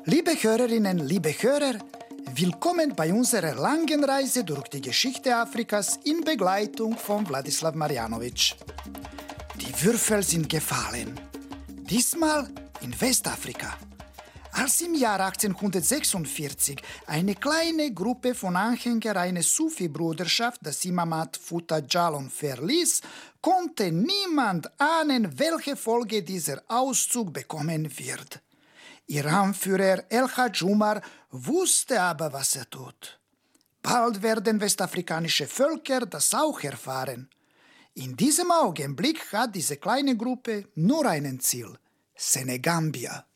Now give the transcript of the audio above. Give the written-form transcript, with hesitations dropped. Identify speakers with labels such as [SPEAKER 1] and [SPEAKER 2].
[SPEAKER 1] Liebe Hörerinnen, liebe Hörer, willkommen bei unserer langen Reise durch die Geschichte Afrikas in Begleitung von Wladislav Marjanovic. Die Würfel sind gefallen. Diesmal in Westafrika. Als im Jahr 1846 eine kleine Gruppe von Anhängern eine Sufi-Bruderschaft das Imamat Futa Jalon verließ, konnte niemand ahnen, welche Folge dieser Auszug bekommen wird. Ihr Anführer El-Hajj Umar wusste aber, was er tut. Bald werden westafrikanische Völker das auch erfahren. In diesem Augenblick hat diese kleine Gruppe nur ein Ziel: Senegambia.